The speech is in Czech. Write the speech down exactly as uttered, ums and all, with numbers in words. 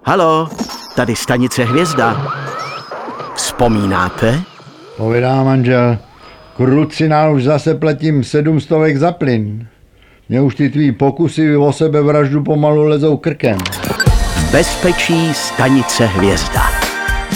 Halo, tady stanice Hvězda. Vzpomínáte? Povídá manžel, krucinál už zase pletím sedm stovek za plyn. Mě už ty tvý pokusy o sebevraždu pomalu lezou krkem. V bezpečí stanice Hvězda.